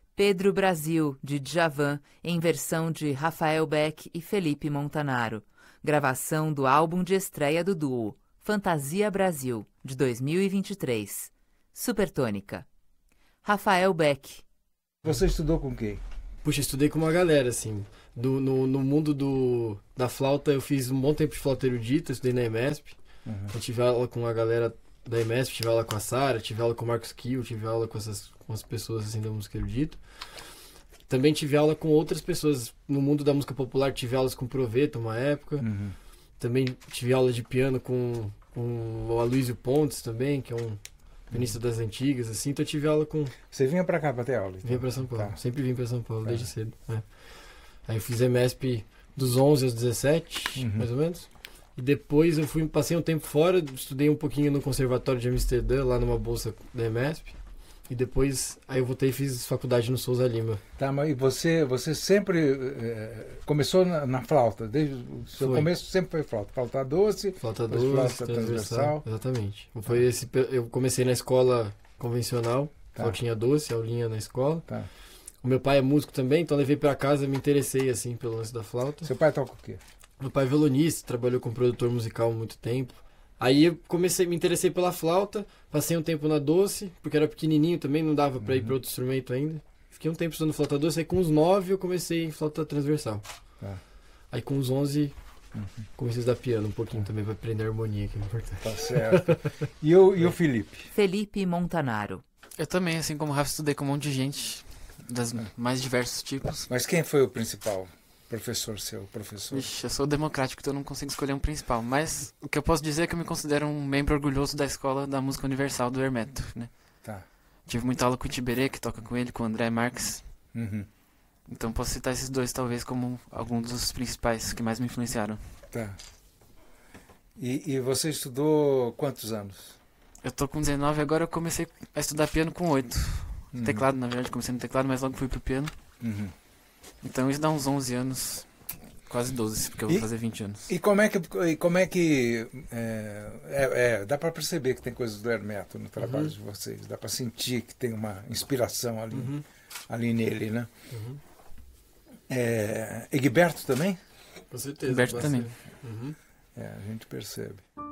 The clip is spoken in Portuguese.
Pedro Brasil, de Djavan, em versão de Rafael Beck e Felipe Montanaro. Gravação do álbum de estreia do duo, Fantasia Brasil, de 2023. Supertônica. Rafael Beck. Você estudou com quem? Puxa, estudei com uma galera, assim. No mundo da flauta, eu fiz um bom tempo de flauta erudita, estudei na EMESP. Eu tive aula com a galera da EMESP, tive aula com a Sara, tive aula com o Marcos Kiel, tive aula com as pessoas assim, da música erudita. Também tive aula com outras pessoas no mundo da música popular, tive aulas com o Proveto uma época. Também tive aula de piano com o Aloysio Pontes também, que é um pianista das antigas, assim. Então eu tive aula com... Você vinha pra cá pra ter aula? Então. Vinha pra São Paulo, sempre vim pra São Paulo, desde cedo. Aí eu fiz EMESP dos 11 aos 17, mais ou menos. E depois eu passei um tempo fora, estudei um pouquinho no Conservatório de Amsterdã, lá numa bolsa da EMESP. E depois, aí eu voltei e fiz faculdade no Souza Lima. Tá, mas você sempre começou na flauta? Desde o seu começo sempre foi flauta? Flauta doce, flauta transversal. Exatamente. Eu comecei na escola convencional, flautinha doce, aulinha na escola. Tá. O meu pai é músico também, então levei pra casa e me interessei assim pelo lance da flauta. Seu pai toca o quê? Meu pai é violonista, trabalhou como produtor musical há muito tempo. Aí eu me interessei pela flauta, passei um tempo na doce, porque era pequenininho também, não dava pra ir pra outro instrumento ainda. Fiquei um tempo estudando flauta doce, aí com uns 9 eu comecei em flauta transversal. Aí com uns 11 comecei a estudar piano um pouquinho também, pra aprender a harmonia, que é importante. Tá certo. E o Felipe? Felipe Montanaro. Eu também, assim como o Rafa, estudei com um monte de gente, das mais diversos tipos. Mas quem foi o principal professor? Ixi, eu sou democrático, então eu não consigo escolher um principal. Mas o que eu posso dizer é que eu me considero um membro orgulhoso da Escola da Música Universal do Hermeto, né? Tá. Tive muita aula com o Tiberê, que toca com ele, com o André Marques. Então posso citar esses dois, talvez, como alguns dos principais que mais me influenciaram. Tá. E você estudou quantos anos? Eu tô com 19 agora, eu comecei a estudar piano com 8. Teclado, na verdade, comecei no teclado, mas logo fui pro piano. Então isso dá uns 11 anos, quase 12, porque eu vou fazer 20 anos. E como é que dá para perceber que tem coisas do Hermeto no trabalho de vocês? Dá para sentir que tem uma inspiração ali nele, né? Egberto também? Com certeza. Egberto também. A gente percebe.